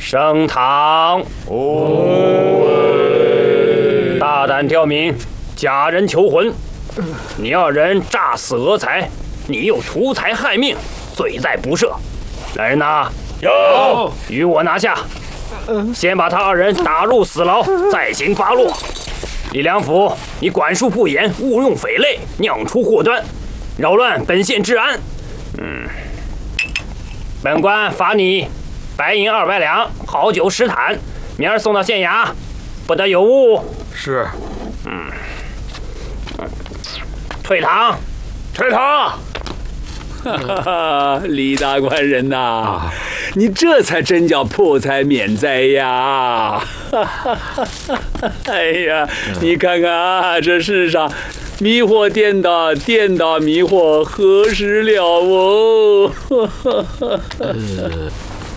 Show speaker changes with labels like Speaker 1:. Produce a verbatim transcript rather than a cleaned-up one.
Speaker 1: 升堂。哦，大胆挑明，假人求魂。你二人诈死讹财，你又图财害命，罪在不赦。来人呐！
Speaker 2: 有，
Speaker 1: 与我拿下。先把他二人打入死牢，再行发落。李良辅，你管束不严，误用匪类，酿出祸端，扰乱本县治安。嗯，本官罚你白银二百两，好酒十坛，明儿送到县衙，不得有误。
Speaker 2: 是。
Speaker 1: 嗯，退堂，
Speaker 2: 退堂。
Speaker 3: 哈哈，李大官人呐、啊，你这才真叫破财免灾呀！哎呀，你看看啊，这世上迷惑颠倒，颠倒迷惑，何时了哦？
Speaker 2: 呃，